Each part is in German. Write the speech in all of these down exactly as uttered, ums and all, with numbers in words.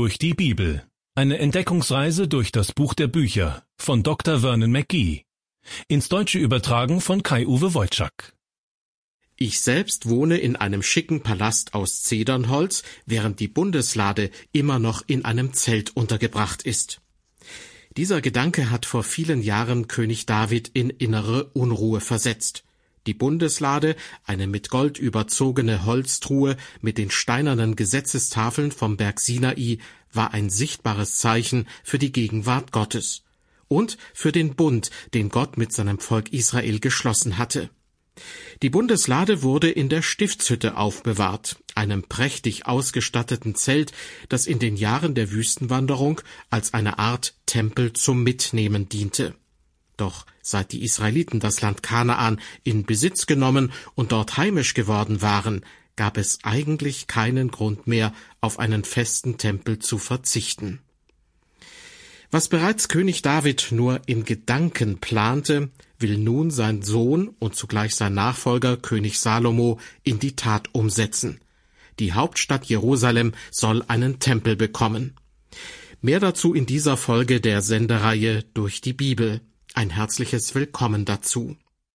durch die Bibel. Eine Entdeckungsreise durch das Buch der Bücher von Doktor Vernon McGee. Ins Deutsche übertragen von Kai-Uwe Wojczak. Ich selbst wohne in einem schicken Palast aus Zedernholz, während die Bundeslade immer noch in einem Zelt untergebracht ist. Dieser Gedanke hat vor vielen Jahren König David in innere Unruhe versetzt. Die Bundeslade, eine mit Gold überzogene Holztruhe mit den steinernen Gesetzestafeln vom Berg Sinai, war ein sichtbares Zeichen für die Gegenwart Gottes und für den Bund, den Gott mit seinem Volk Israel geschlossen hatte. Die Bundeslade wurde in der Stiftshütte aufbewahrt, einem prächtig ausgestatteten Zelt, das in den Jahren der Wüstenwanderung als eine Art Tempel zum Mitnehmen diente. Doch seit die Israeliten das Land Kanaan in Besitz genommen und dort heimisch geworden waren, gab es eigentlich keinen Grund mehr, auf einen festen Tempel zu verzichten. Was bereits König David nur in Gedanken plante, will nun sein Sohn und zugleich sein Nachfolger König Salomo in die Tat umsetzen. Die Hauptstadt Jerusalem soll einen Tempel bekommen. Mehr dazu in dieser Folge der Sendereihe Durch die Bibel. Ein herzliches Willkommen dazu.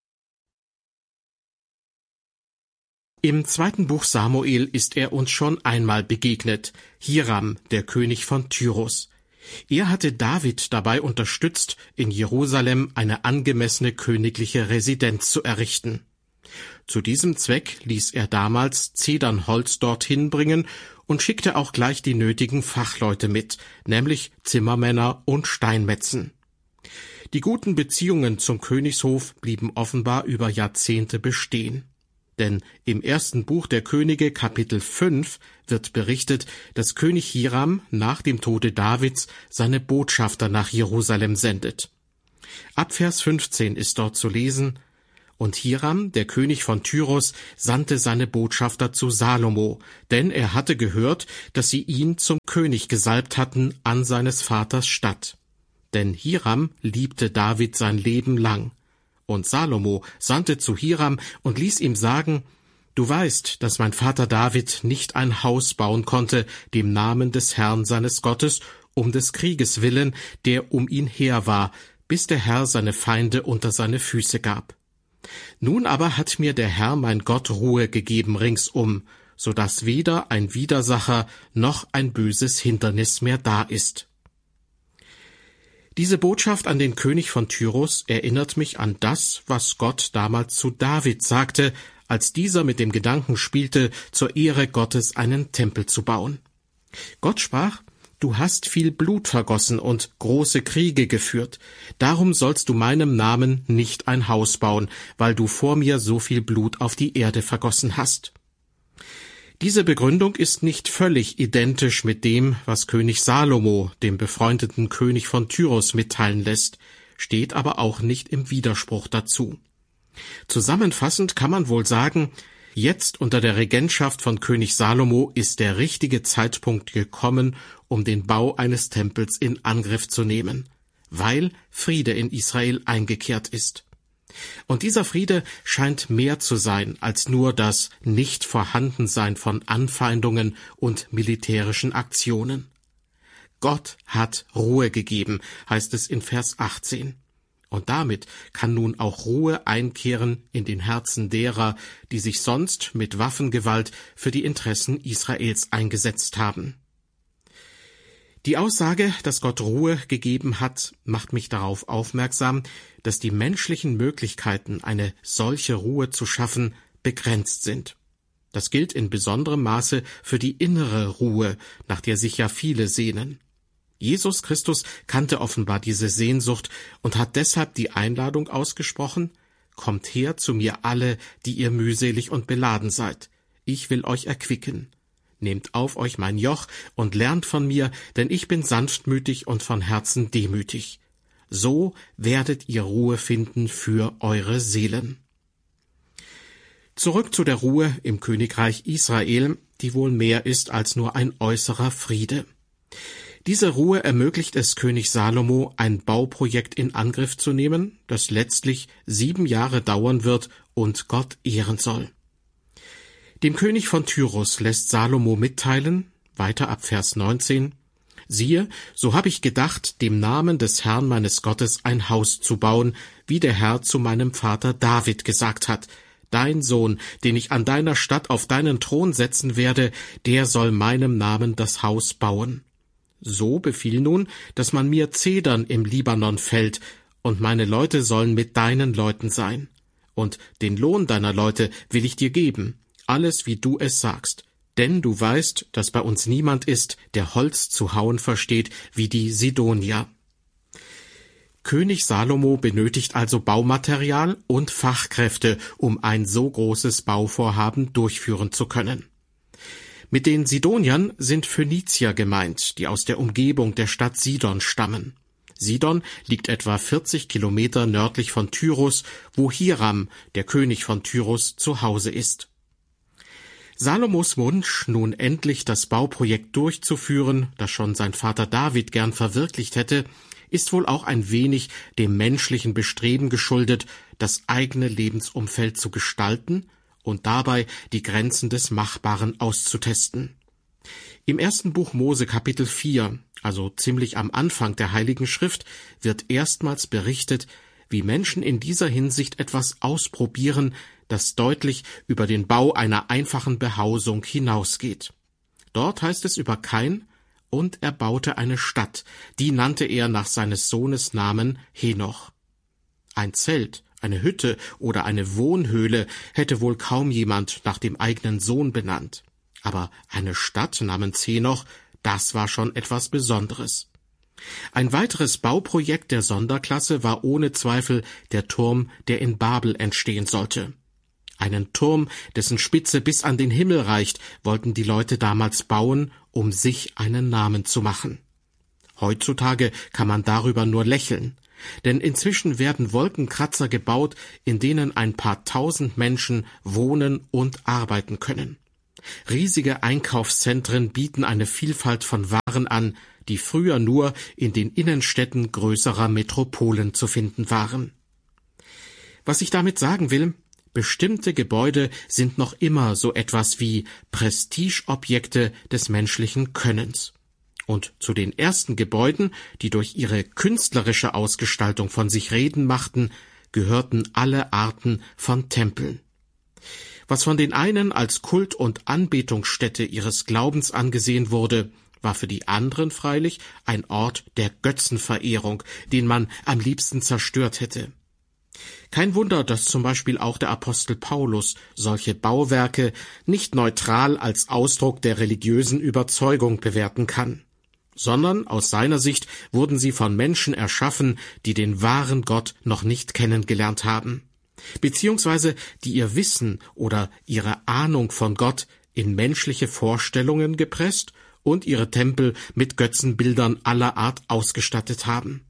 Im zweiten Buch Samuel ist er uns schon einmal begegnet, Hiram, der König von Tyrus. Er hatte David dabei unterstützt, in Jerusalem eine angemessene königliche Residenz zu errichten. Zu diesem Zweck ließ er damals Zedernholz dorthin bringen und schickte auch gleich die nötigen Fachleute mit, nämlich Zimmermänner und Steinmetzen. Die guten Beziehungen zum Königshof blieben offenbar über Jahrzehnte bestehen. Denn im ersten Buch der Könige, Kapitel fünf, wird berichtet, dass König Hiram nach dem Tode Davids seine Botschafter nach Jerusalem sendet. Ab Vers fünfzehn ist dort zu lesen: Und Hiram, der König von Tyrus, sandte seine Botschafter zu Salomo, denn er hatte gehört, dass sie ihn zum König gesalbt hatten an seines Vaters Statt. Denn Hiram liebte David sein Leben lang. Und Salomo sandte zu Hiram und ließ ihm sagen: Du weißt, dass mein Vater David nicht ein Haus bauen konnte, dem Namen des Herrn seines Gottes, um des Krieges willen, der um ihn her war, bis der Herr seine Feinde unter seine Füße gab. Nun aber hat mir der Herr mein Gott Ruhe gegeben ringsum, so dass weder ein Widersacher noch ein böses Hindernis mehr da ist. Diese Botschaft an den König von Tyrus erinnert mich an das, was Gott damals zu David sagte, als dieser mit dem Gedanken spielte, zur Ehre Gottes einen Tempel zu bauen. Gott sprach: Du hast viel Blut vergossen und große Kriege geführt. Darum sollst du meinem Namen nicht ein Haus bauen, weil du vor mir so viel Blut auf die Erde vergossen hast. Diese Begründung ist nicht völlig identisch mit dem, was König Salomo, dem befreundeten König von Tyrus, mitteilen lässt, steht aber auch nicht im Widerspruch dazu. Zusammenfassend kann man wohl sagen, jetzt unter der Regentschaft von König Salomo ist der richtige Zeitpunkt gekommen, um den Bau eines Tempels in Angriff zu nehmen, weil Friede in Israel eingekehrt ist. Und dieser Friede scheint mehr zu sein als nur das Nichtvorhandensein von Anfeindungen und militärischen Aktionen. Gott hat Ruhe gegeben, heißt es in Vers achtzehn. Und damit kann nun auch Ruhe einkehren in den Herzen derer, die sich sonst mit Waffengewalt für die Interessen Israels eingesetzt haben. Die Aussage, dass Gott Ruhe gegeben hat, macht mich darauf aufmerksam, dass die menschlichen Möglichkeiten, eine solche Ruhe zu schaffen, begrenzt sind. Das gilt in besonderem Maße für die innere Ruhe, nach der sich ja viele sehnen. Jesus Christus kannte offenbar diese Sehnsucht und hat deshalb die Einladung ausgesprochen: Kommt her zu mir alle, die ihr mühselig und beladen seid. Ich will euch erquicken. Nehmt auf euch mein Joch und lernt von mir, denn ich bin sanftmütig und von Herzen demütig. So werdet ihr Ruhe finden für eure Seelen. Zurück zu der Ruhe im Königreich Israel, die wohl mehr ist als nur ein äußerer Friede. Diese Ruhe ermöglicht es König Salomo, ein Bauprojekt in Angriff zu nehmen, das letztlich sieben Jahre dauern wird und Gott ehren soll. Dem König von Tyrus lässt Salomo mitteilen, weiter ab Vers neunzehn: Siehe, so habe ich gedacht, dem Namen des Herrn meines Gottes ein Haus zu bauen, wie der Herr zu meinem Vater David gesagt hat. Dein Sohn, den ich an deiner Statt auf deinen Thron setzen werde, der soll meinem Namen das Haus bauen. So befiehl nun, dass man mir Zedern im Libanon fällt, und meine Leute sollen mit deinen Leuten sein. Und den Lohn deiner Leute will ich dir geben, alles wie du es sagst. Denn du weißt, dass bei uns niemand ist, der Holz zu hauen versteht, wie die Sidonier. König Salomo benötigt also Baumaterial und Fachkräfte, um ein so großes Bauvorhaben durchführen zu können. Mit den Sidoniern sind Phönizier gemeint, die aus der Umgebung der Stadt Sidon stammen. Sidon liegt etwa vierzig Kilometer nördlich von Tyrus, wo Hiram, der König von Tyrus, zu Hause ist. Salomos Wunsch, nun endlich das Bauprojekt durchzuführen, das schon sein Vater David gern verwirklicht hätte, ist wohl auch ein wenig dem menschlichen Bestreben geschuldet, das eigene Lebensumfeld zu gestalten und dabei die Grenzen des Machbaren auszutesten. Im ersten Buch Mose Kapitel vier, also ziemlich am Anfang der Heiligen Schrift, wird erstmals berichtet, wie Menschen in dieser Hinsicht etwas ausprobieren, das deutlich über den Bau einer einfachen Behausung hinausgeht. Dort heißt es über Kain: Und er baute eine Stadt, die nannte er nach seines Sohnes Namen Henoch. Ein Zelt, eine Hütte oder eine Wohnhöhle hätte wohl kaum jemand nach dem eigenen Sohn benannt. Aber eine Stadt namens Henoch, das war schon etwas Besonderes. Ein weiteres Bauprojekt der Sonderklasse war ohne Zweifel der Turm, der in Babel entstehen sollte. Einen Turm, dessen Spitze bis an den Himmel reicht, wollten die Leute damals bauen, um sich einen Namen zu machen. Heutzutage kann man darüber nur lächeln, denn inzwischen werden Wolkenkratzer gebaut, in denen ein paar tausend Menschen wohnen und arbeiten können. Riesige Einkaufszentren bieten eine Vielfalt von Waren an, die früher nur in den Innenstädten größerer Metropolen zu finden waren. Was ich damit sagen will: Bestimmte Gebäude sind noch immer so etwas wie Prestigeobjekte des menschlichen Könnens. Und zu den ersten Gebäuden, die durch ihre künstlerische Ausgestaltung von sich reden machten, gehörten alle Arten von Tempeln. Was von den einen als Kult- und Anbetungsstätte ihres Glaubens angesehen wurde, war für die anderen freilich ein Ort der Götzenverehrung, den man am liebsten zerstört hätte. Kein Wunder, dass zum Beispiel auch der Apostel Paulus solche Bauwerke nicht neutral als Ausdruck der religiösen Überzeugung bewerten kann, sondern aus seiner Sicht wurden sie von Menschen erschaffen, die den wahren Gott noch nicht kennengelernt haben, beziehungsweise die ihr Wissen oder ihre Ahnung von Gott in menschliche Vorstellungen gepresst und ihre Tempel mit Götzenbildern aller Art ausgestattet haben.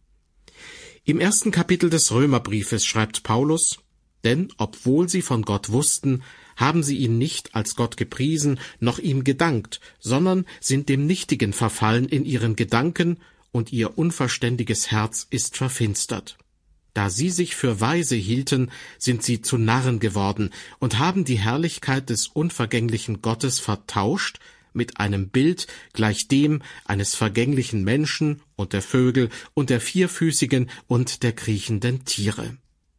Im ersten Kapitel des Römerbriefes schreibt Paulus: Denn obwohl sie von Gott wussten, haben sie ihn nicht als Gott gepriesen, noch ihm gedankt, sondern sind dem Nichtigen verfallen in ihren Gedanken, und ihr unverständiges Herz ist verfinstert. Da sie sich für weise hielten, sind sie zu Narren geworden und haben die Herrlichkeit des unvergänglichen Gottes vertauscht mit einem Bild gleich dem eines vergänglichen Menschen und der Vögel und der vierfüßigen und der kriechenden Tiere.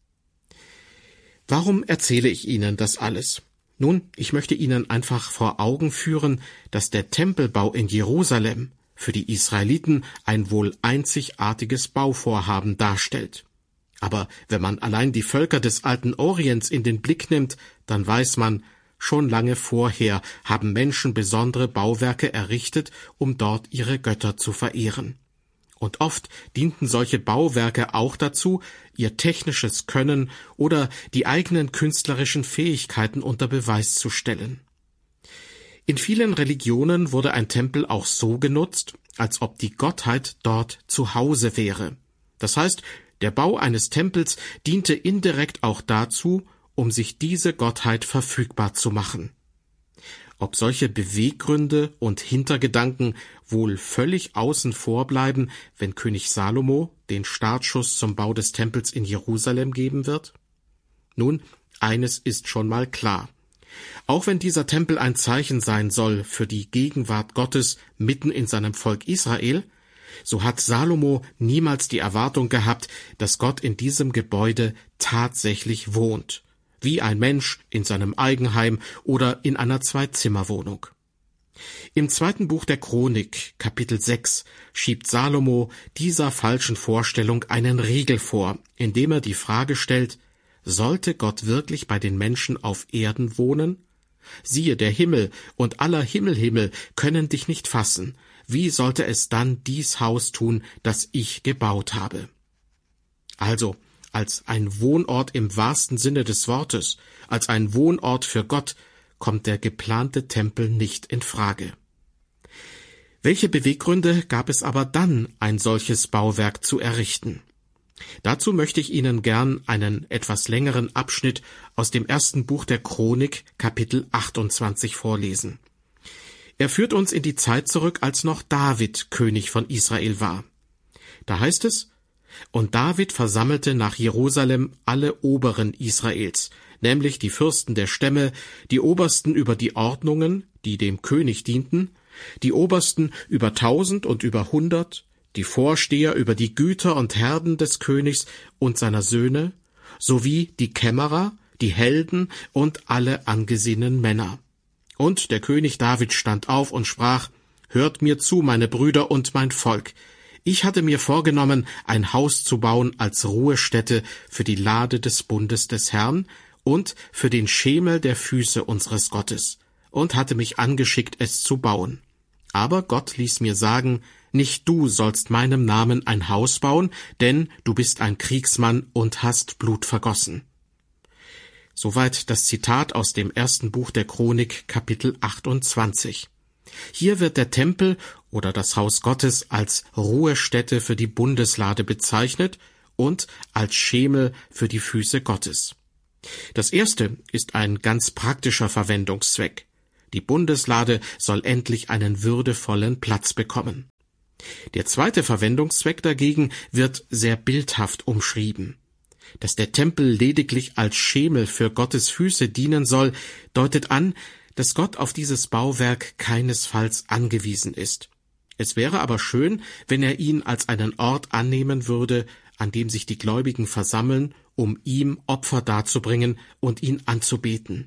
Warum erzähle ich Ihnen das alles? Nun, ich möchte Ihnen einfach vor Augen führen, dass der Tempelbau in Jerusalem für die Israeliten ein wohl einzigartiges Bauvorhaben darstellt. Aber wenn man allein die Völker des alten Orients in den Blick nimmt, dann weiß man, schon lange vorher haben Menschen besondere Bauwerke errichtet, um dort ihre Götter zu verehren. Und oft dienten solche Bauwerke auch dazu, ihr technisches Können oder die eigenen künstlerischen Fähigkeiten unter Beweis zu stellen. In vielen Religionen wurde ein Tempel auch so genutzt, als ob die Gottheit dort zu Hause wäre. Das heißt, der Bau eines Tempels diente indirekt auch dazu, um sich diese Gottheit verfügbar zu machen. Ob solche Beweggründe und Hintergedanken wohl völlig außen vor bleiben, wenn König Salomo den Startschuss zum Bau des Tempels in Jerusalem geben wird? Nun, eines ist schon mal klar. Auch wenn dieser Tempel ein Zeichen sein soll für die Gegenwart Gottes mitten in seinem Volk Israel, so hat Salomo niemals die Erwartung gehabt, dass Gott in diesem Gebäude tatsächlich wohnt, wie ein Mensch in seinem Eigenheim oder in einer Zwei-Zimmer-Wohnung. Im zweiten Buch der Chronik, Kapitel sechs, schiebt Salomo dieser falschen Vorstellung einen Riegel vor, indem er die Frage stellt: Sollte Gott wirklich bei den Menschen auf Erden wohnen? Siehe, der Himmel und aller Himmelhimmel können dich nicht fassen. Wie sollte es dann dies Haus tun, das ich gebaut habe? Also, als ein Wohnort im wahrsten Sinne des Wortes, als ein Wohnort für Gott, kommt der geplante Tempel nicht in Frage. Welche Beweggründe gab es aber dann, ein solches Bauwerk zu errichten? Dazu möchte ich Ihnen gern einen etwas längeren Abschnitt aus dem ersten Buch der Chronik, Kapitel achtundzwanzig, vorlesen. Er führt uns in die Zeit zurück, als noch David König von Israel war. Da heißt es: Und David versammelte nach Jerusalem alle Oberen Israels, nämlich die Fürsten der Stämme, die Obersten über die Ordnungen, die dem König dienten, die Obersten über tausend und über hundert, die Vorsteher über die Güter und Herden des Königs und seiner Söhne, sowie die Kämmerer, die Helden und alle angesehenen Männer. Und der König David stand auf und sprach: Hört mir zu, meine Brüder und mein Volk. Ich hatte mir vorgenommen, ein Haus zu bauen als Ruhestätte für die Lade des Bundes des Herrn und für den Schemel der Füße unseres Gottes, und hatte mich angeschickt, es zu bauen. Aber Gott ließ mir sagen: Nicht du sollst meinem Namen ein Haus bauen, denn du bist ein Kriegsmann und hast Blut vergossen. Soweit das Zitat aus dem ersten Buch der Chronik, Kapitel achtundzwanzig. Hier wird der Tempel oder das Haus Gottes als Ruhestätte für die Bundeslade bezeichnet und als Schemel für die Füße Gottes. Das erste ist ein ganz praktischer Verwendungszweck. Die Bundeslade soll endlich einen würdevollen Platz bekommen. Der zweite Verwendungszweck dagegen wird sehr bildhaft umschrieben. Dass der Tempel lediglich als Schemel für Gottes Füße dienen soll, deutet an, dass Gott auf dieses Bauwerk keinesfalls angewiesen ist. Es wäre aber schön, wenn er ihn als einen Ort annehmen würde, an dem sich die Gläubigen versammeln, um ihm Opfer darzubringen und ihn anzubeten.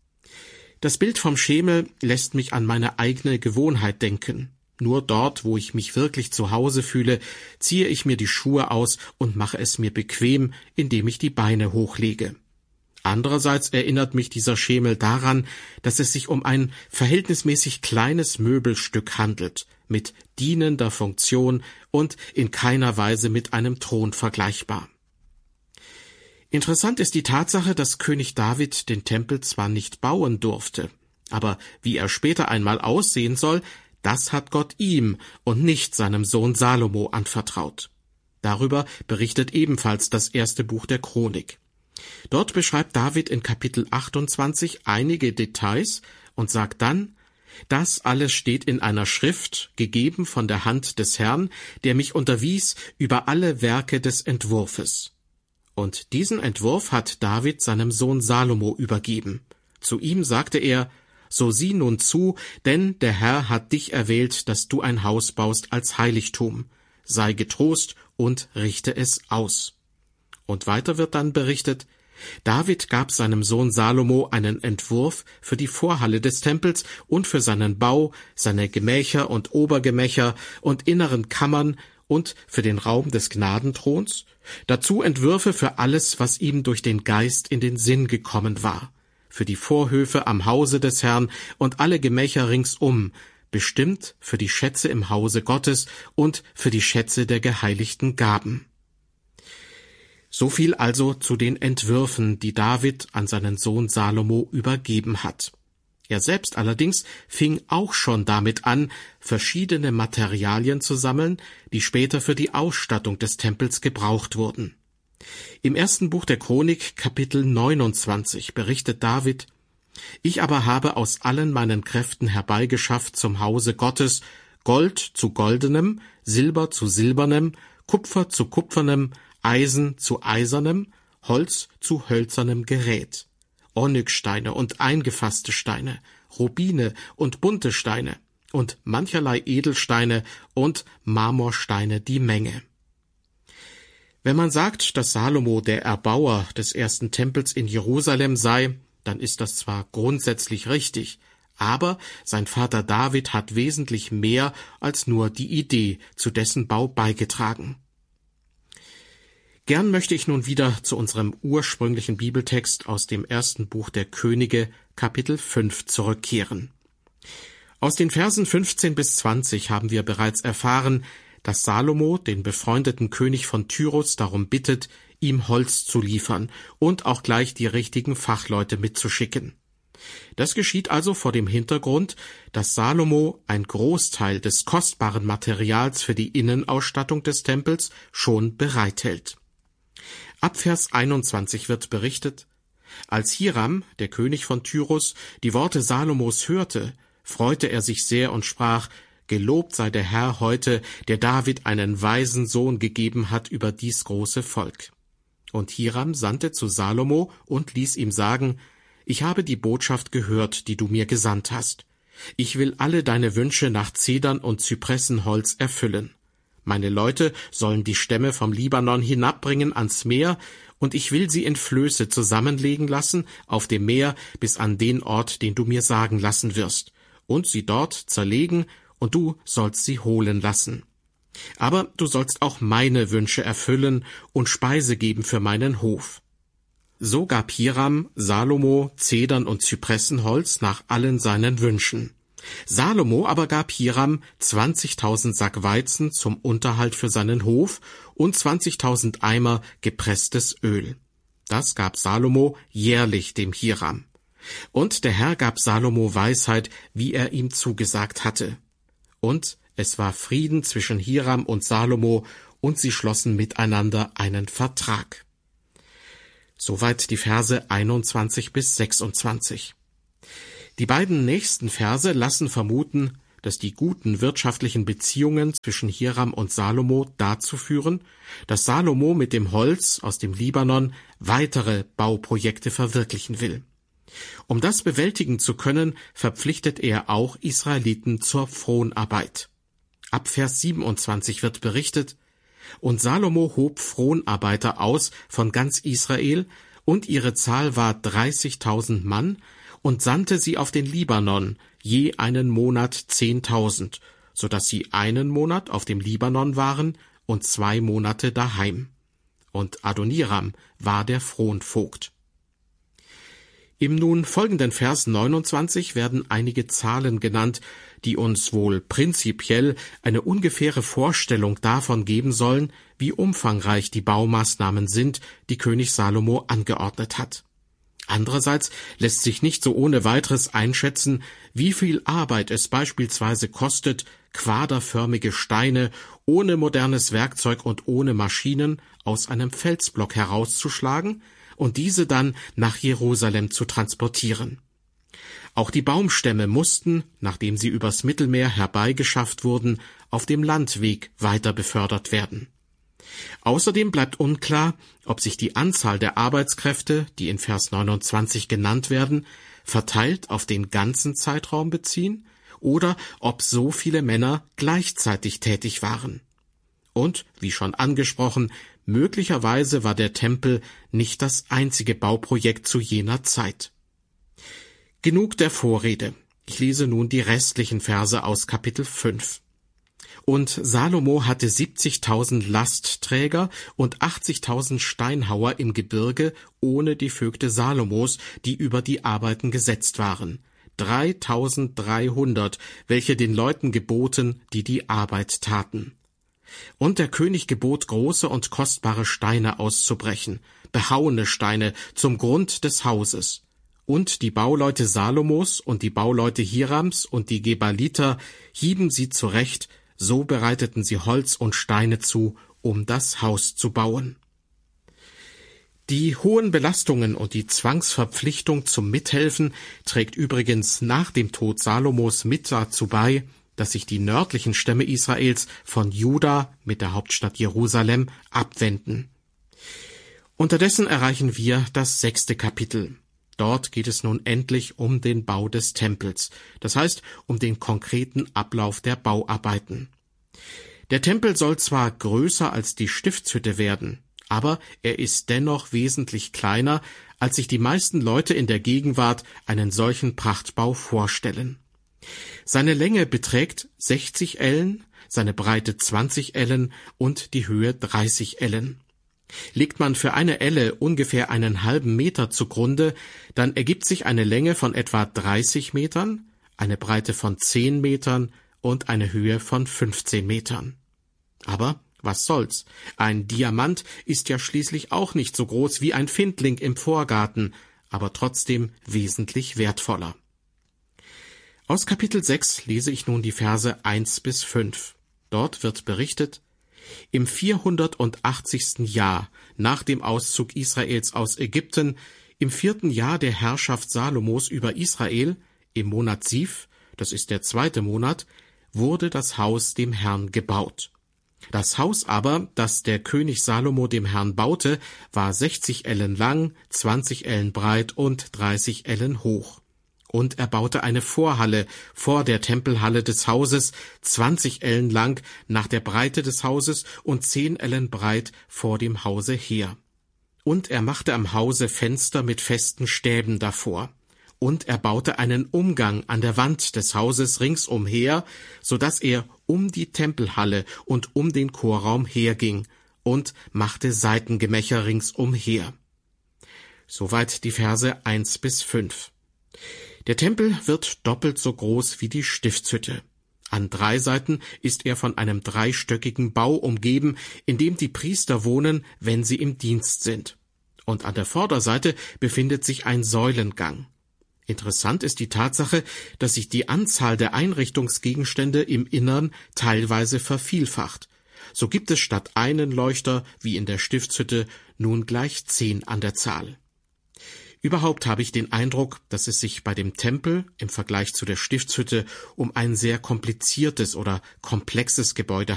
Das Bild vom Schemel lässt mich an meine eigene Gewohnheit denken. Nur dort, wo ich mich wirklich zu Hause fühle, ziehe ich mir die Schuhe aus und mache es mir bequem, indem ich die Beine hochlege. Andererseits erinnert mich dieser Schemel daran, dass es sich um ein verhältnismäßig kleines Möbelstück handelt, mit dienender Funktion und in keiner Weise mit einem Thron vergleichbar. Interessant ist die Tatsache, dass König David den Tempel zwar nicht bauen durfte, aber wie er später einmal aussehen soll, das hat Gott ihm und nicht seinem Sohn Salomo anvertraut. Darüber berichtet ebenfalls das erste Buch der Chronik. Dort beschreibt David in Kapitel achtundzwanzig einige Details und sagt dann: Das alles steht in einer Schrift, gegeben von der Hand des Herrn, der mich unterwies über alle Werke des Entwurfes. Und diesen Entwurf hat David seinem Sohn Salomo übergeben. Zu ihm sagte er: So sieh nun zu, denn der Herr hat dich erwählt, dass du ein Haus baust als Heiligtum. Sei getrost und richte es aus. Und weiter wird dann berichtet: David gab seinem Sohn Salomo einen Entwurf für die Vorhalle des Tempels und für seinen Bau, seine Gemächer und Obergemächer und inneren Kammern und für den Raum des Gnadenthrons, dazu Entwürfe für alles, was ihm durch den Geist in den Sinn gekommen war, für die Vorhöfe am Hause des Herrn und alle Gemächer ringsum, bestimmt für die Schätze im Hause Gottes und für die Schätze der geheiligten Gaben. So viel also zu den Entwürfen, die David an seinen Sohn Salomo übergeben hat. Er selbst allerdings fing auch schon damit an, verschiedene Materialien zu sammeln, die später für die Ausstattung des Tempels gebraucht wurden. Im ersten Buch der Chronik, Kapitel neunundzwanzig, berichtet David: Ich aber habe aus allen meinen Kräften herbeigeschafft zum Hause Gottes Gold zu goldenem, Silber zu silbernem, Kupfer zu kupfernem, Eisen zu eisernem, Holz zu hölzernem Gerät. Onyxsteine und eingefasste Steine, Rubine und bunte Steine und mancherlei Edelsteine und Marmorsteine die Menge. Wenn man sagt, dass Salomo der Erbauer des ersten Tempels in Jerusalem sei, dann ist das zwar grundsätzlich richtig, aber sein Vater David hat wesentlich mehr als nur die Idee zu dessen Bau beigetragen. Gern möchte ich nun wieder zu unserem ursprünglichen Bibeltext aus dem ersten Buch der Könige, Kapitel fünf, zurückkehren. Aus den Versen fünfzehn bis zwanzig haben wir bereits erfahren, dass Salomo den befreundeten König von Tyrus darum bittet, ihm Holz zu liefern und auch gleich die richtigen Fachleute mitzuschicken. Das geschieht also vor dem Hintergrund, dass Salomo ein Großteil des kostbaren Materials für die Innenausstattung des Tempels schon bereithält. Ab Vers einundzwanzig wird berichtet: Als Hiram, der König von Tyrus, die Worte Salomos hörte, freute er sich sehr und sprach: Gelobt sei der Herr heute, der David einen weisen Sohn gegeben hat über dies große Volk. Und Hiram sandte zu Salomo und ließ ihm sagen: Ich habe die Botschaft gehört, die du mir gesandt hast. Ich will alle deine Wünsche nach Zedern und Zypressenholz erfüllen. Meine Leute sollen die Stämme vom Libanon hinabbringen ans Meer, und ich will sie in Flöße zusammenlegen lassen auf dem Meer bis an den Ort, den du mir sagen lassen wirst, und sie dort zerlegen, und du sollst sie holen lassen. Aber du sollst auch meine Wünsche erfüllen und Speise geben für meinen Hof. So gab Hiram Salomo Zedern und Zypressenholz nach allen seinen Wünschen. Salomo aber gab Hiram zwanzigtausend Sack Weizen zum Unterhalt für seinen Hof und zwanzigtausend Eimer gepresstes Öl. Das gab Salomo jährlich dem Hiram. Und der Herr gab Salomo Weisheit, wie er ihm zugesagt hatte. Und es war Frieden zwischen Hiram und Salomo, und sie schlossen miteinander einen Vertrag. Soweit die Verse einundzwanzig bis sechsundzwanzig. Die beiden nächsten Verse lassen vermuten, dass die guten wirtschaftlichen Beziehungen zwischen Hiram und Salomo dazu führen, dass Salomo mit dem Holz aus dem Libanon weitere Bauprojekte verwirklichen will. Um das bewältigen zu können, verpflichtet er auch Israeliten zur Fronarbeit. Ab Vers siebenundzwanzig wird berichtet: Und Salomo hob Fronarbeiter aus von ganz Israel, und ihre Zahl war dreißigtausend Mann, und sandte sie auf den Libanon, je einen Monat zehntausend, so dass sie einen Monat auf dem Libanon waren und zwei Monate daheim. Und Adoniram war der Fronvogt. Im nun folgenden Vers neunundzwanzig werden einige Zahlen genannt, die uns wohl prinzipiell eine ungefähre Vorstellung davon geben sollen, wie umfangreich die Baumaßnahmen sind, die König Salomo angeordnet hat. Andererseits lässt sich nicht so ohne weiteres einschätzen, wie viel Arbeit es beispielsweise kostet, quaderförmige Steine ohne modernes Werkzeug und ohne Maschinen aus einem Felsblock herauszuschlagen und diese dann nach Jerusalem zu transportieren. Auch die Baumstämme mussten, nachdem sie übers Mittelmeer herbeigeschafft wurden, auf dem Landweg weiter befördert werden. Außerdem bleibt unklar, ob sich die Anzahl der Arbeitskräfte, die in Vers neunundzwanzig genannt werden, verteilt auf den ganzen Zeitraum beziehen oder ob so viele Männer gleichzeitig tätig waren. Und, wie schon angesprochen, möglicherweise war der Tempel nicht das einzige Bauprojekt zu jener Zeit. Genug der Vorrede. Ich lese nun die restlichen Verse aus Kapitel fünf. Und Salomo hatte siebzigtausend Lastträger und achtzigtausend Steinhauer im Gebirge ohne die Vögte Salomos, die über die Arbeiten gesetzt waren. dreitausenddreihundert, welche den Leuten geboten, die die Arbeit taten. Und der König gebot, große und kostbare Steine auszubrechen, behauene Steine zum Grund des Hauses. Und die Bauleute Salomos und die Bauleute Hirams und die Gebaliter hieben sie zurecht, so bereiteten sie Holz und Steine zu, um das Haus zu bauen. Die hohen Belastungen und die Zwangsverpflichtung zum Mithelfen trägt übrigens nach dem Tod Salomos mit dazu bei, dass sich die nördlichen Stämme Israels von Juda mit der Hauptstadt Jerusalem abwenden. Unterdessen erreichen wir das sechste Kapitel. Dort geht es nun endlich um den Bau des Tempels, das heißt um den konkreten Ablauf der Bauarbeiten. Der Tempel soll zwar größer als die Stiftshütte werden, aber er ist dennoch wesentlich kleiner, als sich die meisten Leute in der Gegenwart einen solchen Prachtbau vorstellen. Seine Länge beträgt sechzig Ellen, seine Breite zwanzig Ellen und die Höhe dreißig Ellen. Legt man für eine Elle ungefähr einen halben Meter zugrunde, dann ergibt sich eine Länge von etwa dreißig Metern, eine Breite von zehn Metern und eine Höhe von fünfzehn Metern. Aber was soll's? Ein Diamant ist ja schließlich auch nicht so groß wie ein Findling im Vorgarten, aber trotzdem wesentlich wertvoller. Aus Kapitel sechs lese ich nun die Verse eins bis fünf. Dort wird berichtet: Im vierhundertachtzigsten Jahr nach dem Auszug Israels aus Ägypten, im vierten Jahr der Herrschaft Salomos über Israel, im Monat Siv, das ist der zweite Monat, wurde das Haus dem Herrn gebaut. Das Haus aber, das der König Salomo dem Herrn baute, war sechzig Ellen lang, zwanzig Ellen breit und dreißig Ellen hoch. Und er baute eine Vorhalle vor der Tempelhalle des Hauses, zwanzig Ellen lang nach der Breite des Hauses und zehn Ellen breit vor dem Hause her. Und er machte am Hause Fenster mit festen Stäben davor. Und er baute einen Umgang an der Wand des Hauses ringsumher, so dass er um die Tempelhalle und um den Chorraum herging, und machte Seitengemächer ringsumher. Soweit die Verse eins bis fünf. Der Tempel wird doppelt so groß wie die Stiftshütte. An drei Seiten ist er von einem dreistöckigen Bau umgeben, in dem die Priester wohnen, wenn sie im Dienst sind. Und an der Vorderseite befindet sich ein Säulengang. Interessant ist die Tatsache, dass sich die Anzahl der Einrichtungsgegenstände im Innern teilweise vervielfacht. So gibt es statt einen Leuchter, wie in der Stiftshütte, nun gleich zehn an der Zahl. Überhaupt habe ich den Eindruck, dass es sich bei dem Tempel im Vergleich zu der Stiftshütte um ein sehr kompliziertes oder komplexes Gebäude